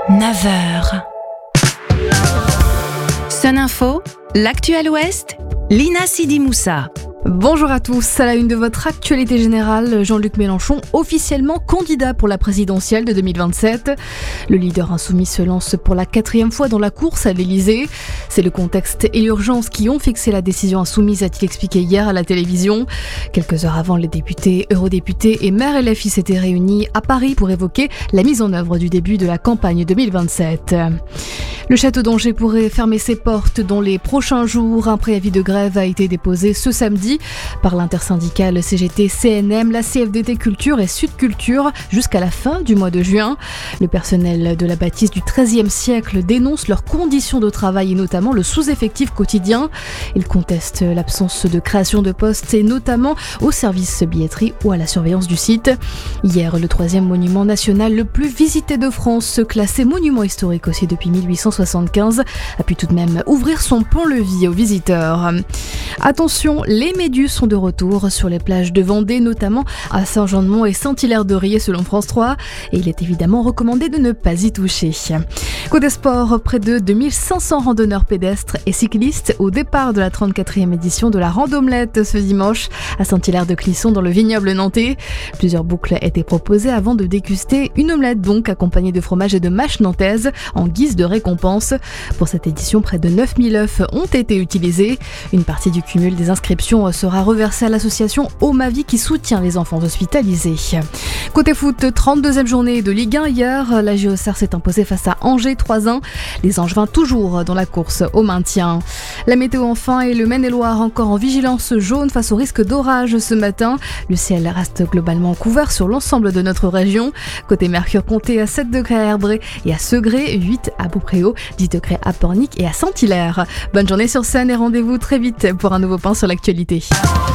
9h. Sun Info, l'actuel Ouest, Lina Sidi Moussa. Bonjour à tous, à la une de votre actualité générale, Jean-Luc Mélenchon officiellement candidat pour la présidentielle de 2027. Le leader insoumis se lance pour la 4e fois dans la course à l'Elysée. C'est le contexte et l'urgence qui ont fixé la décision insoumise, a-t-il expliqué hier à la télévision. Quelques heures avant, les députés, eurodéputés et maires LFI s'étaient réunis à Paris pour évoquer la mise en œuvre du début de la campagne 2027. Le château d'Angers pourrait fermer ses portes dans les prochains jours. Un préavis de grève a été déposé ce samedi par l'intersyndicale CGT-CNM, la CFDT Culture et Sud Culture jusqu'à la fin du mois de juin. Le personnel de la bâtisse du XIIIe siècle dénonce leurs conditions de travail et notamment le sous-effectif quotidien. Ils contestent l'absence de création de postes et notamment au service billetterie ou à la surveillance du site. Hier, le 3e monument national le plus visité de France, classé monument historique aussi depuis 1875, a pu tout de même ouvrir son pont-levis aux visiteurs. Attention, les méduses sont de retour sur les plages de Vendée, notamment à Saint-Jean-de-Mont et Saint-Hilaire-de-Riez selon France 3, et il est évidemment recommandé de ne pas y toucher. Côté sport, près de 2500 randonneurs pédestres et cyclistes au départ de la 34e édition de la Randomelette ce dimanche à Saint-Hilaire-de-Clisson dans le vignoble nantais. Plusieurs boucles étaient proposées avant de déguster une omelette donc accompagnée de fromage et de mâche nantaise en guise de récompense. Pour cette édition, près de 9000 œufs ont été utilisés. Une partie du cumul des inscriptions sera reversée à l'association Omavie qui soutient les enfants hospitalisés. Côté foot, 32e journée de Ligue 1 hier, la JOCR s'est imposée face à Angers 3-1. Les Angevins toujours dans la course au maintien. La météo enfin et le Maine-et-Loire encore en vigilance jaune face au risque d'orage ce matin. Le ciel reste globalement couvert sur l'ensemble de notre région. Côté Mercure, comptez à 7 degrés à Herbré et à Segré, 8 à Beaupréau, 10 degrés à Pornic et à Saint-Hilaire. Bonne journée sur Sun et rendez-vous très vite pour un nouveau point sur l'actualité.